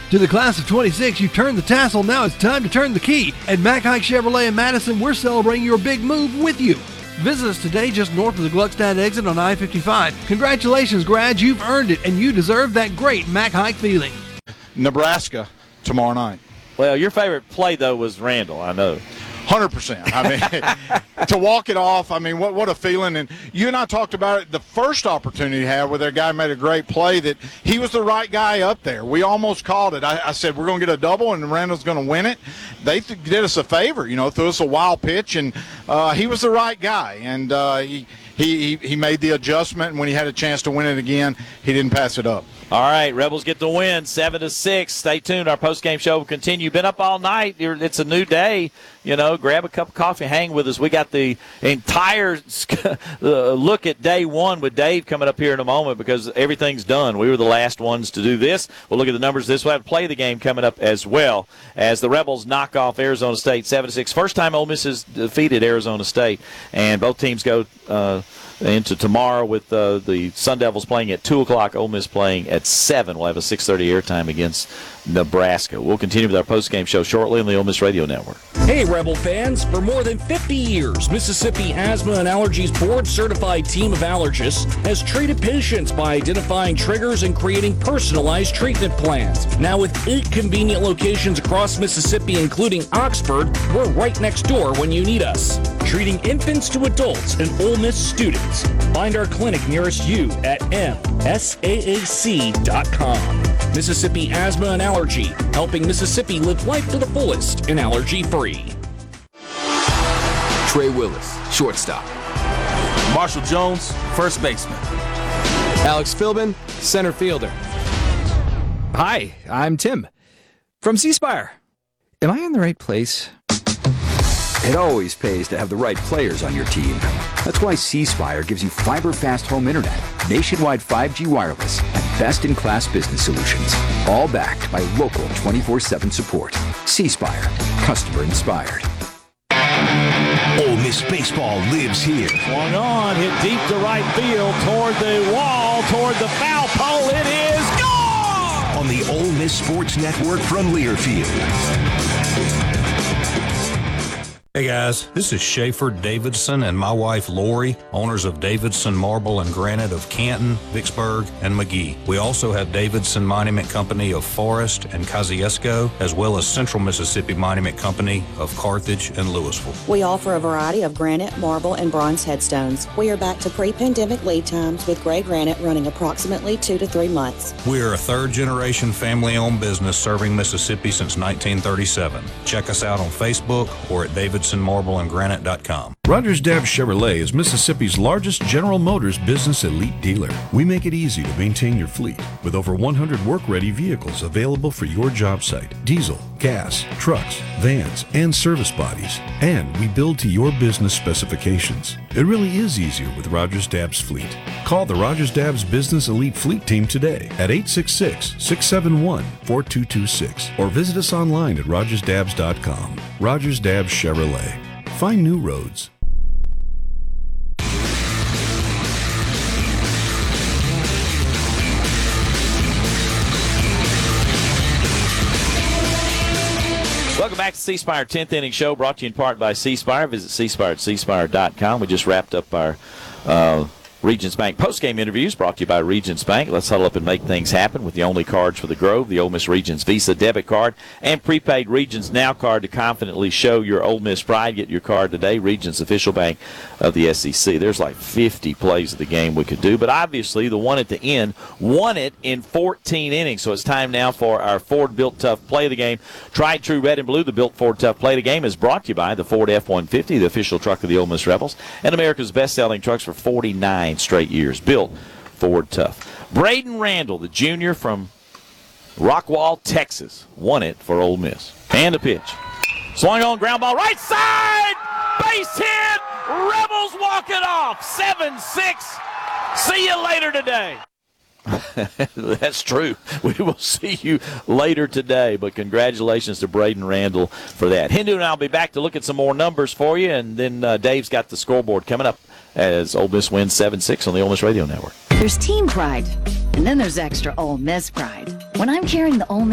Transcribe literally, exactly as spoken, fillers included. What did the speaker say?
To the class of twenty-six, you've turned the tassel, now it's time to turn the key. At Mack Hike Chevrolet in Madison, we're celebrating your big move with you. Visit us today just north of the Gluckstadt exit on I fifty-five. Congratulations, grads, you've earned it, and you deserve that great Mack Hike feeling. Nebraska tomorrow night. Well, your favorite play, though, was Randall, I know. one hundred percent. I mean, to walk it off, I mean, what what a feeling. And you and I talked about it the first opportunity you had where their guy made a great play, that he was the right guy up there. We almost called it. I, I said, we're going to get a double and Randall's going to win it. They th- did us a favor, you know, threw us a wild pitch, and uh, he was the right guy. And uh, he, he, he made the adjustment, and when he had a chance to win it again, he didn't pass it up. All right, Rebels get the win, seven to six. Stay tuned. Our post-game show will continue. Been up all night. It's a new day. You know, grab a cup of coffee, hang with us. We got the entire look at day one with Dave coming up here in a moment because everything's done. We were the last ones to do this. We'll look at the numbers. This will have play the game coming up as well as the Rebels knock off Arizona State seven to six. First time Ole Miss has defeated Arizona State, and both teams go uh, into tomorrow with uh, the Sun Devils playing at two o'clock, Ole Miss playing at seven. We'll have a six thirty airtime against Nebraska. We'll continue with our post-game show shortly on the Ole Miss Radio Network. Hey, Rebel fans. For more than fifty years, Mississippi Asthma and Allergies board-certified team of allergists has treated patients by identifying triggers and creating personalized treatment plans. Now with eight convenient locations across Mississippi, including Oxford, we're right next door when you need us. Treating infants to adults and Ole Miss students. Find our clinic nearest you at M S A A C dot com. Mississippi Asthma and Allergy, helping Mississippi live life to the fullest and allergy-free. Trey Willis, shortstop. Marshall Jones, first baseman. Alex Philbin, center fielder. Hi, I'm Tim from C Spire. Am I in the right place? It always pays to have the right players on your team. That's why C Spire gives you fiber-fast home internet, nationwide five G wireless, and best-in-class business solutions, all backed by local twenty-four seven support. C Spire, customer inspired. Ole Miss baseball lives here. Swung on, hit deep to right field, toward the wall, toward the foul pole. It is gone! On the Ole Miss Sports Network from Learfield. Hey guys, this is Schaefer Davidson and my wife Lori, owners of Davidson Marble and Granite of Canton, Vicksburg, and McGee. We also have Davidson Monument Company of Forest and Kosciuszko, as well as Central Mississippi Monument Company of Carthage and Louisville. We offer a variety of granite, marble, and bronze headstones. We are back to pre-pandemic lead times with gray granite running approximately two to three months. We are a third-generation family-owned business serving Mississippi since nineteen thirty-seven. Check us out on Facebook or at davidson marble and granite dot com. Rogers Dabbs Chevrolet is Mississippi's largest General Motors business elite dealer. We make it easy to maintain your fleet with over one hundred work-ready vehicles available for your job site. Diesel, gas, trucks, vans, and service bodies. And we build to your business specifications. It really is easier with Rogers Dabbs Fleet. Call the Rogers Dabbs Business Elite Fleet Team today at eight six six, six seven one, four two two six or visit us online at rogers dabbs dot com. Rogers Dabbs Chevrolet. Find new roads. Welcome back to C Spire tenth Inning Show, brought to you in part by C Spire. Visit C Spire at c spire dot com. We just wrapped up our uh, Regions Bank post-game interviews, brought to you by Regions Bank. Let's huddle up and make things happen with the only cards for the Grove, the Ole Miss Regions Visa debit card and prepaid Regions Now card to confidently show your Ole Miss pride. Get your card today, Regions official bank of the S E C. There's like fifty plays of the game we could do, but obviously the one at the end won it in fourteen innings. So it's time now for our Ford Built Tough play of the game. Tried true red and blue, the Built Ford Tough play of the game is brought to you by the Ford F one fifty, the official truck of the Ole Miss Rebels, and America's best-selling trucks for forty-nine straight years. Built Ford Tough. Braden Randall, the junior from Rockwall, Texas, won it for Ole Miss. And a pitch. Swung on, ground ball, right side! Base hit! Rebels walk it off! seven six. See you later today. That's true. We will see you later today, but congratulations to Braden Randall for that. Hindu and I will be back to look at some more numbers for you, and then uh, Dave's got the scoreboard coming up as Ole Miss wins seven six on the Ole Miss Radio Network. There's team pride, and then there's extra Ole Miss pride. When I'm carrying the Ole Miss